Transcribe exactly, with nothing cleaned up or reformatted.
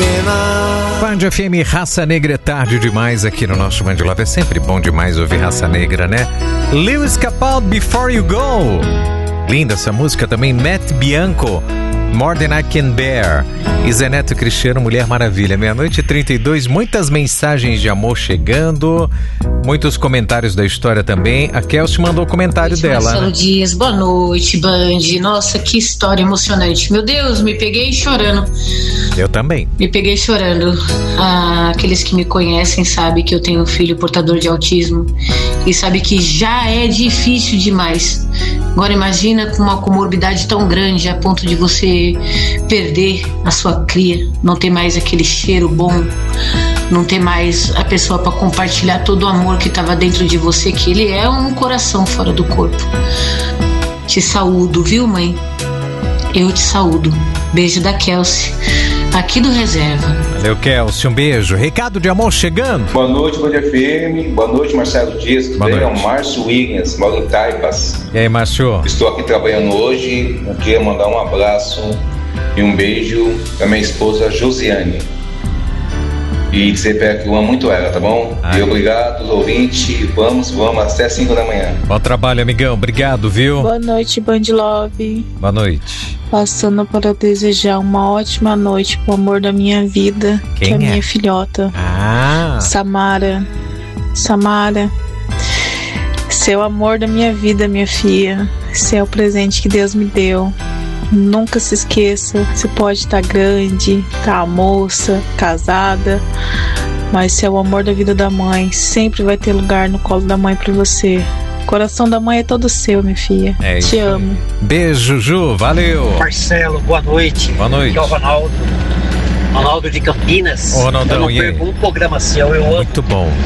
pena. Band F M, Raça Negra é tarde demais aqui no nosso Band Love. É sempre bom demais ouvir Raça Negra, né? Lewis Capaldi, Before You Go. Linda essa música também. Matt Bianco, More Than I Can Bear. E Zé Neto Cristiano, Mulher Maravilha. Meia-noite e trinta e dois, muitas mensagens de amor chegando, muitos comentários da história também. A Kelsey mandou o comentário noite, dela. Marcelo né? Dias, boa noite, Band. Nossa, que história emocionante. Meu Deus, me peguei chorando. Eu também. Me peguei chorando. Ah, aqueles que me conhecem sabem que eu tenho um filho portador de autismo e sabe que já é difícil demais. Agora imagina com uma comorbidade tão grande a ponto de você perder a sua cria, não ter mais aquele cheiro bom, não ter mais a pessoa para compartilhar todo o amor que estava dentro de você, que ele é um coração fora do corpo. Te saúdo, viu, mãe? Eu te saúdo. Beijo da Kelsey, aqui do Reserva. Valeu, Kelsey, um beijo. Recado de amor chegando. Boa noite, Band F M. Boa noite, Marcelo Dias. Tudo bem? É o Márcio Williams, moro em Taipas. E aí, Márcio? Estou aqui trabalhando hoje. Eu queria mandar um abraço e um beijo para minha esposa Josiane. E dizer para ela que eu amo muito ela, tá bom? Ai. E obrigado, ouvinte. Vamos, vamos, até cinco da manhã. Bom trabalho, amigão. Obrigado, viu? Boa noite, Band Love. Boa noite. Passando para desejar uma ótima noite pro amor da minha vida, Quem que é a é? minha filhota. Ah. Samara. Samara. Seu amor da minha vida, minha filha. Esse é o presente que Deus me deu. Nunca se esqueça, você pode estar grande, tá moça, casada, mas se é o amor da vida da mãe, sempre vai ter lugar no colo da mãe pra você. O coração da mãe é todo seu, minha filha. É Te isso. amo. Beijo, Ju, valeu. Marcelo, boa noite. Boa noite. Aqui é o Ronaldo. Ronaldo de Campinas. Ô, Ronaldão, eu não e aí? perco um programa seu, eu amo. Muito bom.